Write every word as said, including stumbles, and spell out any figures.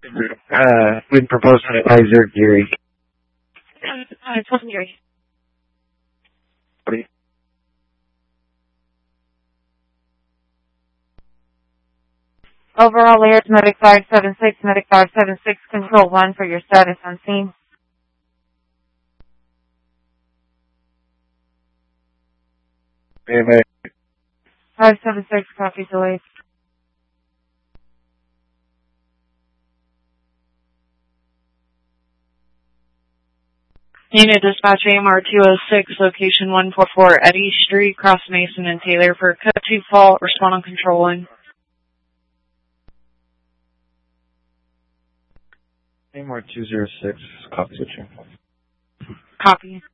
Uh, wind proposed on advisor, Gary. Uh, it's one Gary. Overall, Airs Medic five seven six, Medic five seven six, Control one for your status on scene. five seven six, copy delayed. Unit Dispatch A M R two oh six, location one forty-four Eddy Street, Cross Mason and Taylor for code two fault, respond on Control one. A M R two oh six, copy switching. Copy.